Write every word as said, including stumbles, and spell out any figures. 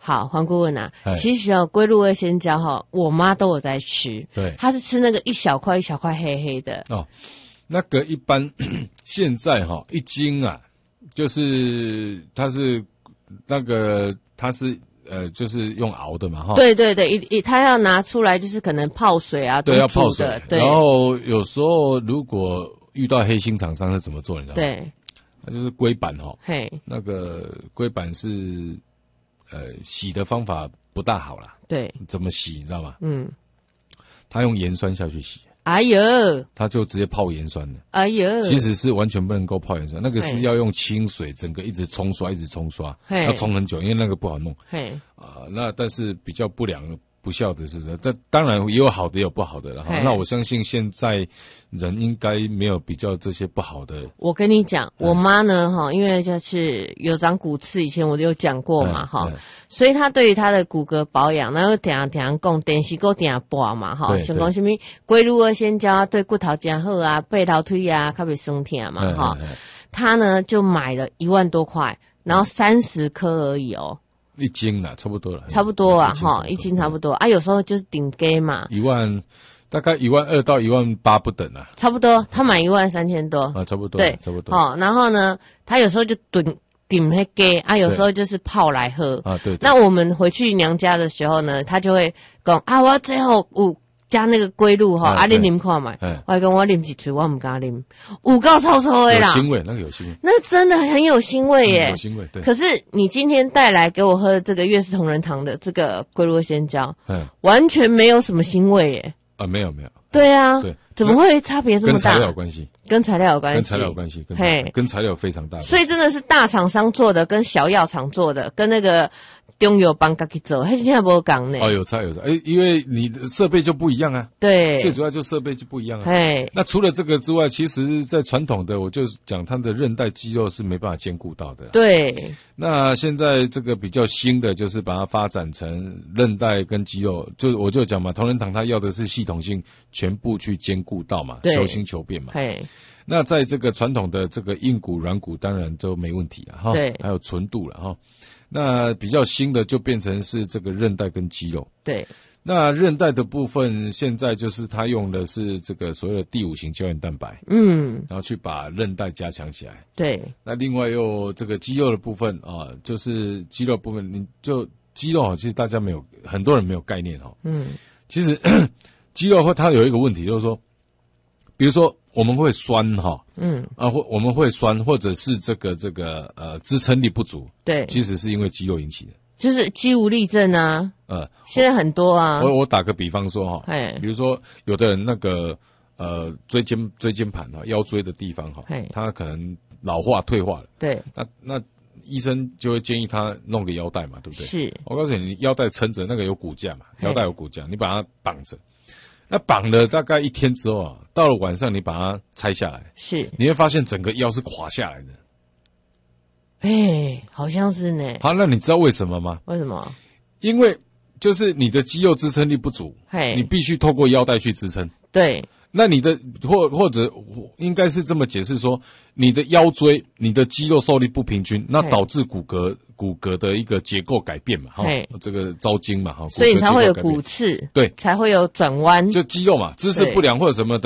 好，黄顾问啊，其实哦，龟鹿二仙胶哈，我妈都有在吃。 对， 她是吃那个一小块一小块黑黑的。 哦，那个一般现在哈、哦、一斤啊，就是它是那个它是呃就是用熬的嘛哈。 对对对，一一它要拿出来就是可能泡水啊， 对，要泡水。 对， 然后有时候如果遇到黑心厂商是怎么做，你知道吗？ 对， 那就是龟板哈、哦， 嘿， 那个龟板是。呃，洗的方法不大好啦。 对， 怎么洗你知道吗？ 嗯， 他用盐酸下去洗。 哎呦， 他就直接泡盐酸的。 哎呦， 其实是完全不能够泡盐酸，那个是要用清水，整个一直冲刷，一直冲刷，要冲很久，因为那个不好弄。 嘿， 啊、呃，那但是比较不良。不孝的是的，这当然也有好的，也有不好的了哈。那我相信现在人应该没有比较这些不好的。 我跟你讲，我妈呢哈，因为就是有长骨刺，以前我就有讲过嘛哈，所以她对于她的骨骼保养，然后定定讲电视够定播嘛哈，像讲什么龟鹿二仙胶对骨头真好啊，背头腿啊，较袂酸痛嘛哈。她呢就买了一万多块，然后三十颗而已哦。 一斤啦，差不多了， 差不多啊，哈，一斤差不多啊，有时候就是顶给嘛， 一万，大概一万二到一万八不等啊， 差不多，他买一万三千多啊，差不多， 对， 差不多， 哦，然后呢，他有时候就顶顶那给啊，有时候就是泡来喝啊，对， 那我们回去娘家的时候呢，他就会讲啊，我最后有加那个龟鹿哈，啊，你啉看嘛，我跟我啉几嘴，我唔敢啉，有够臭臭的啦， 有腥味，那个有腥味， 那真的很有腥味耶， 有腥味，对。 可是你今天带来给我喝的这个悦氏同仁堂的这个龟鹿二仙胶，嗯，完全没有什么腥味耶， 啊，没有没有， 对啊， 对， 怎么会差别这么大？ 跟材料有关系， 跟材料有关系， 跟材料有关系，嘿，跟材料有非常大， 所以真的是大厂商做的，跟小药厂做的，跟那个。中药帮自己做，还现在没讲呢。 哦，有差有差，哎，因为你的设备就不一样啊。 对， 最主要就设备就不一样啊。 哎， 那除了这个之外，其实，在传统的，我就讲它的韧带肌肉是没办法兼顾到的。 对。 那现在这个比较新的，就是把它发展成韧带跟肌肉，就我就讲嘛，同仁堂它要的是系统性全部去兼顾到嘛，求新求变嘛。 嘿。 那在这个传统的这个硬骨、软骨，当然就没问题了哈。 对。 还有纯度了哈。那比较新的就变成是这个韧带跟肌肉。 对， 那韧带的部分现在就是它用的是这个所谓的第五型胶原蛋白， 嗯， 然后去把韧带加强起来。 对， 那另外又这个肌肉的部分啊，就是肌肉部分，你就肌肉啊，其实大家没有很多人没有概念哈。嗯，其实肌肉会它有一个问题，就是说，比如说。我们会酸哈，嗯啊，或我们会酸，或者是这个这个呃支撑力不足， 对， 其实是因为肌肉引起的， 就是肌无力症啊，呃，现在很多啊。 我我打个比方说哈， 哎， 比如说有的人那个呃椎间椎间盘哈，腰椎的地方哈，他可能老化退化了， 对， 那那医生就会建议他弄个腰带嘛，对不对？ 是， 我告诉你，你腰带撑着，那个有骨架嘛，腰带有骨架，你把它绑着。那绑了大概一天之后啊，到了晚上你把它拆下来， 是你会发现整个腰是垮下来的。 哎，好像是呢。 好，那你知道为什么吗？ 为什么？ 因为就是你的肌肉支撑力不足，你必须透过腰带去支撑。 对。 那你的或或者应该是这么解释说，你的腰椎、你的肌肉受力不平均，那导致骨骼骨骼的一个结构改变嘛，哈，这个招筋嘛，哈， 所以你才会有骨刺， 对， 才会有转弯， 就肌肉嘛，姿势不良或者什么的。